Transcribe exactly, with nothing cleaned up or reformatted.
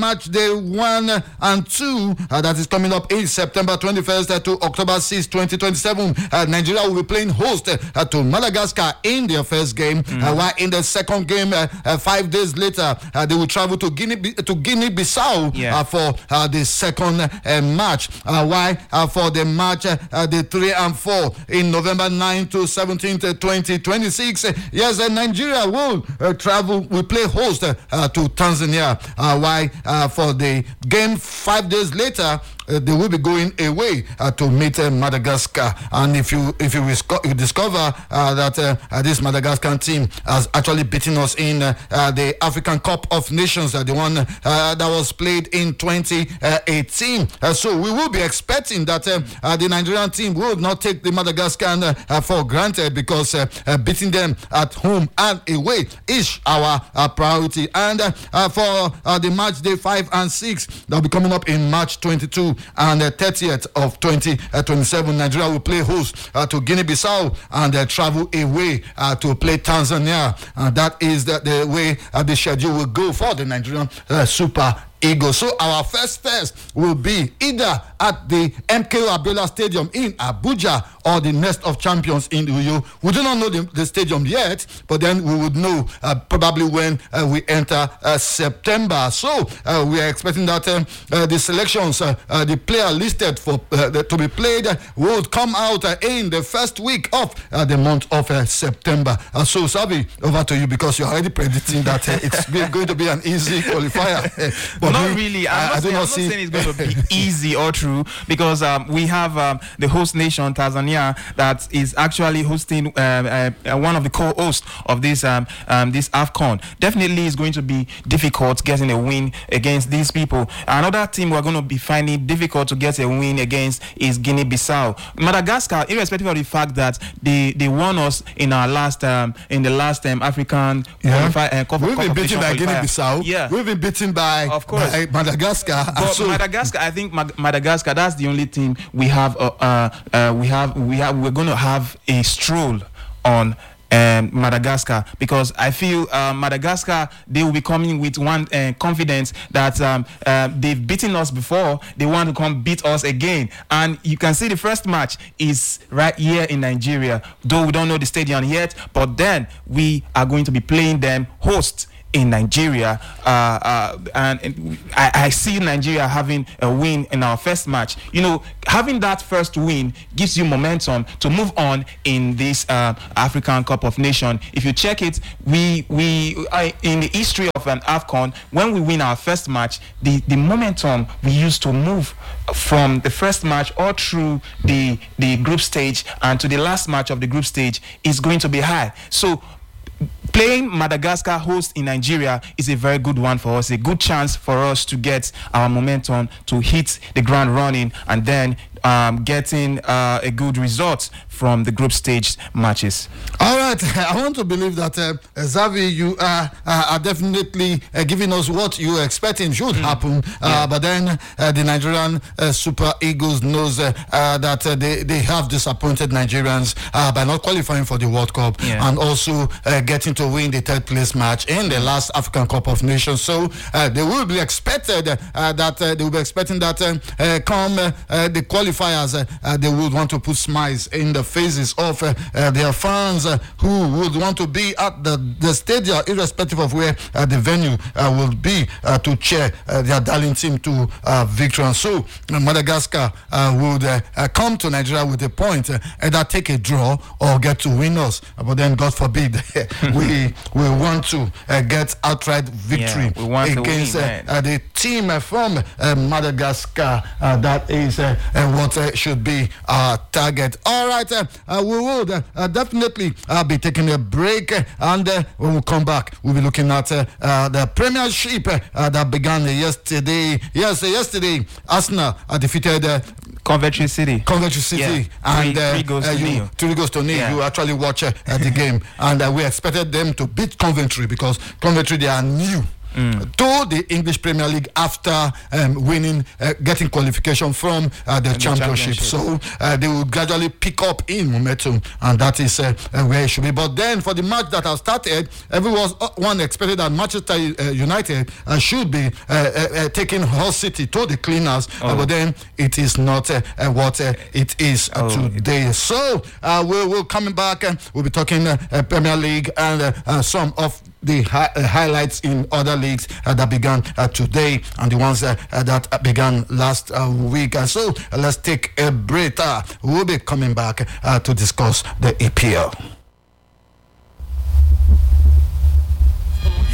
match day one and two uh, that is coming up in September twenty-first uh, to October sixth, twenty twenty-seven. Uh, Nigeria will be playing host uh, to Madagascar in their first game, mm. uh, while in the second game, uh, uh, five days later, uh, they will travel to Guinea to Guinea-Bissau yeah. uh, for uh, the second uh, match. Uh, while uh, for the match, uh, uh, the three and four in November ninth to seventeenth, uh, twenty twenty-six. Uh, yes, uh, Nigeria will uh, travel, will play host uh, uh, to Tanzania. Uh, while uh, for the game five days later, Uh, they will be going away uh, to meet uh, Madagascar. And if you if you, risco- you discover uh, that uh, uh, this Madagascar team has actually beaten us in uh, uh, the African Cup of Nations, uh, the one uh, that was played in twenty eighteen. Uh, so we will be expecting that uh, uh, the Nigerian team will not take the Madagascar uh, uh, for granted, because uh, uh, beating them at home and away is our uh, priority. And uh, uh, for uh, the match day five and six, they'll be coming up in March twenty-second and the thirtieth of twenty twenty-seven. Nigeria will play host uh, to Guinea-Bissau and uh, travel away uh, to play Tanzania. And uh, that is the, the way uh, the schedule will go for the Nigerian uh, Super Eagles. So our first test will be either at the M K O Abiola Stadium in Abuja or the Nest of Champions in Uyo. We do not know the, the stadium yet, but then we would know uh, probably when uh, we enter uh, September. So uh, we are expecting that um, uh, the selections, uh, uh, the player listed for uh, the, to be played uh, will come out uh, in the first week of uh, the month of uh, September. Uh, so Sabi, over to you, because you're already predicting that uh, it's going to be an easy qualifier. But not we, really. I'm, I, not, I saying, not I'm see. not saying it's going to be easy or true, because um, we have um, the host nation, Tanzania, that is actually hosting uh, uh, one of the co-hosts of this um, um, this AFCON. Definitely is going to be difficult getting a win against these people. Another team we're going to be finding difficult to get a win against is Guinea-Bissau. Madagascar, irrespective of the fact that they, they won us in our last um, in the last um, African yeah. qualifi- uh, cup, we've cup been beaten by Guinea-Bissau. Yeah, we've been beaten by, of course. by Madagascar. But so, Madagascar, I think Madagascar, that's the only team we have. Uh, uh, uh, we have, we have, we're going to have a stroll on um, Madagascar, because I feel uh, Madagascar, they will be coming with one uh, confidence that um, uh, they've beaten us before. They want to come beat us again, and you can see the first match is right here in Nigeria. Though we don't know the stadium yet, but then we are going to be playing them host in Nigeria, uh, uh, and, and I, I see Nigeria having a win in our first match. You know, having that first win gives you momentum to move on in this uh, African Cup of Nations. If you check it, we we uh, in the history of an AFCON, when we win our first match, the, the momentum we used to move from the first match all through the the group stage and to the last match of the group stage is going to be high. So playing Madagascar host in Nigeria is a very good one for us, a good chance for us to get our momentum, to hit the ground running, and then um, getting uh, a good result from the group stage matches. All right, I want to believe that uh, Xavi, you uh, uh, are definitely uh, giving us what you are expecting should mm. happen. Uh, yeah. But then uh, the Nigerian uh, Super Eagles knows uh, uh, that uh, they, they have disappointed Nigerians uh, by not qualifying for the World Cup yeah. and also uh, getting to win the third place match in the last African Cup of Nations. So uh, they will be expected uh, that uh, they will be expecting that uh, uh, come uh, uh, the qualifiers, uh, uh, they would want to put smiles in the faces of uh, uh, their fans uh, who would want to be at the, the stadium, irrespective of where uh, the venue uh, will be, uh, to cheer uh, their darling team to uh, victory. And so uh, Madagascar uh, would uh, uh, come to Nigeria with a point, uh, either take a draw or get to win us. Uh, but then, God forbid, we we want to uh, get outright victory yeah, against win, uh, uh, the team uh, from uh, Madagascar. Uh, that is uh, uh, what uh, should be our target. All right, uh, uh, we will uh, uh, definitely uh, be taking a break, uh, and uh, when we come back, we'll be looking at uh, uh, the Premiership uh, uh, that began yesterday. Yes, uh, yesterday, Arsenal uh, defeated uh, Coventry City. Coventry City, yeah. and three, uh, three goes uh, to you, nil. three goes to nil. Yeah. You actually watch uh, uh, the game, and uh, we expected them to beat Coventry because Coventry, they are new. mm. to the English Premier League after um, winning, uh, getting qualification from uh, the, championship. the championship. So uh, they will gradually pick up in momentum, and that is uh, uh, where it should be. But then for the match that has started, everyone expected that Manchester uh, United uh, should be uh, uh, uh, taking Hull City to the cleaners, oh. uh, but then it is not uh, uh, what uh, it is uh, oh. today. So uh, we'll, we'll coming back and we'll be talking uh, uh, Premier League and uh, uh, some of the hi- uh, highlights in other leagues uh, that began uh, today and the ones uh, uh, that uh, began last uh, week. And so uh, let's take a break. Uh, we'll be coming back uh, to discuss the E P L.